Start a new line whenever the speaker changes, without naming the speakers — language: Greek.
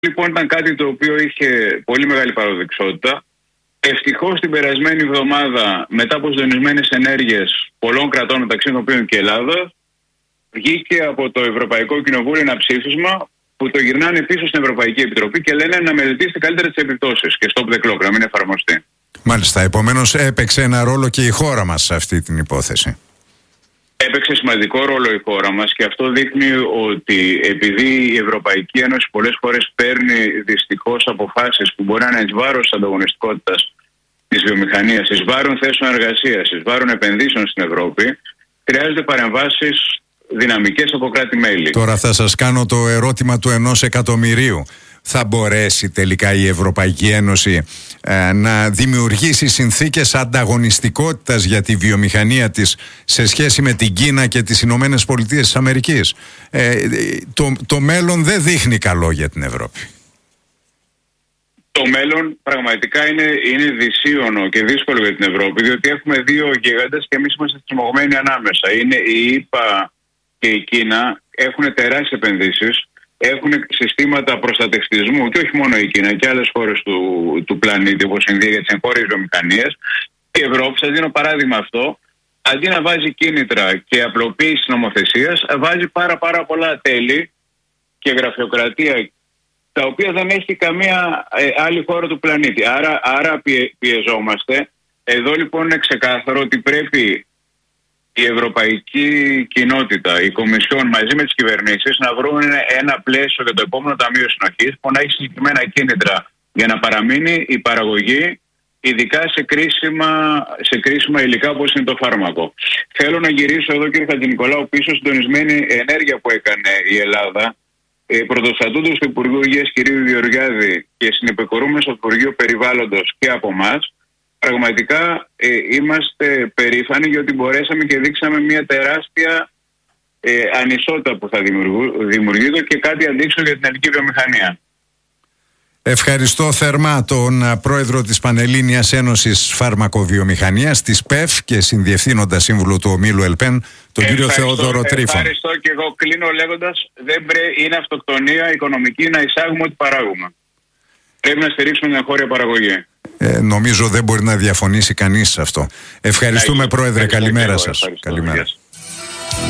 Λοιπόν, ήταν κάτι το οποίο είχε πολύ μεγάλη παραδοξότητα. Ευτυχώς την περασμένη εβδομάδα, μετά από συντονισμένες ενέργειες πολλών κρατών, μεταξύ των οποίων και Ελλάδα, βγήκε από το Ευρωπαϊκό Κοινοβούλιο ένα ψήφισμα που το γυρνάνε πίσω στην Ευρωπαϊκή Επιτροπή και λένε να μελετήσετε καλύτερα τις επιπτώσεις και stop the clock, να μην εφαρμοστεί.
Μάλιστα, επομένως έπαιξε ένα ρόλο και η χώρα μας σε αυτή την υπόθεση.
Έπαιξε σημαντικό ρόλο η χώρα μας και αυτό δείχνει ότι επειδή η Ευρωπαϊκή Ένωση πολλές φορές παίρνει δυστυχώς αποφάσεις που μπορεί να είναι εις βάρος της ανταγωνιστικότητας της βιομηχανίας, εις βάρος θέσεων εργασίας, εις βάρος επενδύσεων στην Ευρώπη, χρειάζονται παρεμβάσεις δυναμικές από κράτη-μέλη.
Τώρα θα σας κάνω το ερώτημα του 1 εκατομμυρίου. Θα μπορέσει τελικά η Ευρωπαϊκή Ένωση να δημιουργήσει συνθήκες ανταγωνιστικότητας για τη βιομηχανία της σε σχέση με την Κίνα και τις Ηνωμένες Πολιτείες της Αμερικής? Το μέλλον δεν δείχνει καλό για την Ευρώπη.
Το μέλλον πραγματικά είναι δυσίωνο και δύσκολο για την Ευρώπη, διότι έχουμε δύο γίγαντες και εμείς είμαστε τριμωγμένοι ανάμεσα. Είναι η ΗΠΑ και η Κίνα, έχουν τεράστιες επενδύσεις, έχουν συστήματα προστατευτισμού και όχι μόνο η Κίνα και άλλες χώρες του πλανήτη όπως η Ινδία για τις εγχώριες βιομηχανίες. Η Ευρώπη, σας δίνω παράδειγμα αυτό, αντί να βάζει κίνητρα και απλοποίηση νομοθεσίας, βάζει πάρα πολλά τέλη και γραφειοκρατία, τα οποία δεν έχει καμία άλλη χώρα του πλανήτη. Άρα πιεζόμαστε. Εδώ λοιπόν είναι ξεκάθαρο ότι πρέπει η ευρωπαϊκή κοινότητα, η Κομισιόν μαζί με τις κυβερνήσεις να βρουν ένα πλαίσιο για το επόμενο Ταμείο Συνοχής που να έχει συγκεκριμένα κίνητρα για να παραμείνει η παραγωγή, ειδικά σε κρίσιμα υλικά όπως είναι το φάρμακο. Θέλω να γυρίσω εδώ, κύριε Χατζηνικολάου, πίσω συντονισμένη ενέργεια που έκανε η Ελλάδα, πρωτοστατούντος του Υπουργείου Υγείας κ. Γεωργιάδη και συνεπικορούμενος από το Υπουργείο Περιβάλλοντος και από εμάς. Πραγματικά είμαστε περήφανοι γιατί μπορέσαμε και δείξαμε μια τεράστια ανισότητα που θα δημιουργείται και κάτι αντίξω για την ελληνική βιομηχανία.
Ευχαριστώ θερμά τον πρόεδρο της Πανελλήνιας Ένωσης Φαρμακοβιομηχανίας, της ΠΕΦ και συνδιευθύνοντα σύμβουλο του ομίλου ΕΛΠΕΝ, τον κύριο Θεόδωρο Τρίφων.
Ευχαριστώ και εγώ κλείνω λέγοντας, είναι αυτοκτονία οικονομική να εισάγουμε ό,τι παράγουμε. Πρέπει να στηρίξουμε την εγχώρια παραγωγή.
Νομίζω δεν μπορεί να διαφωνήσει κανείς σε αυτό. Ευχαριστούμε, πρόεδρε. Καλημέρα σας. Καλημέρα.